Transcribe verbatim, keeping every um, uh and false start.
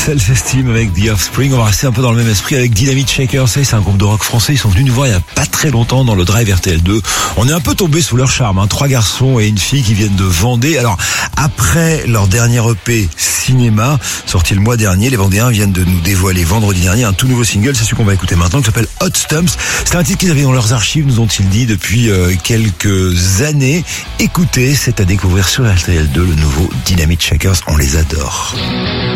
Self-Esteem avec The Offspring. On va rester un peu dans le même esprit avec Dynamite Shakers. C'est un groupe de rock français. Ils sont venus nous voir il y a pas très longtemps dans le Drive R T L deux. On est un peu tombé sous leur charme, hein. Trois garçons et une fille qui viennent de Vendée. Alors, après leur dernier E P Cinéma, sorti le mois dernier, les Vendéens viennent de nous dévoiler vendredi dernier un tout nouveau single. C'est celui qu'on va écouter maintenant, qui s'appelle Hot Stumps. C'est un titre qu'ils avaient dans leurs archives, nous ont-ils dit, depuis euh, quelques années. Écoutez, c'est à découvrir sur R T L deux, le nouveau Dynamite Shakers. On les adore.